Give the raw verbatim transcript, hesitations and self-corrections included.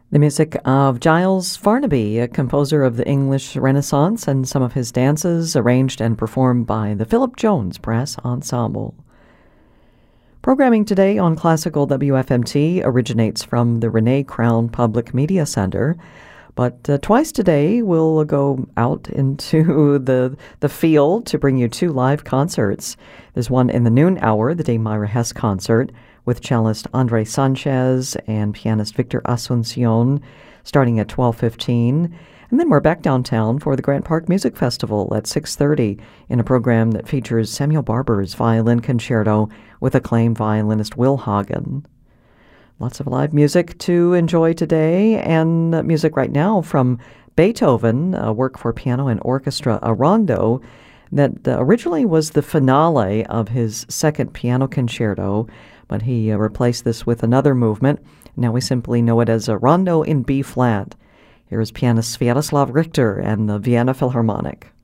The music of Giles Farnaby, a composer of the English Renaissance, and some of his dances arranged and performed by the Philip Jones Brass Ensemble. Programming today on Classical W F M T originates from the Renee Crown Public Media Center, but uh, twice today we'll go out into the the field to bring you two live concerts. There's one in the noon hour, the Dame Myra Hess concert, with cellist Andre Sanchez and pianist Victor Asuncion, starting at twelve fifteen. And then we're back downtown for the Grant Park Music Festival at six thirty in a program that features Samuel Barber's Violin Concerto with acclaimed violinist Will Hagen. Lots of live music to enjoy today, and music right now from Beethoven, a work for piano and orchestra, a rondo that originally was the finale of his second piano concerto, but he uh, replaced this with another movement. Now we simply know it as a rondo in B-flat. Here is pianist Sviatoslav Richter and the Vienna Philharmonic.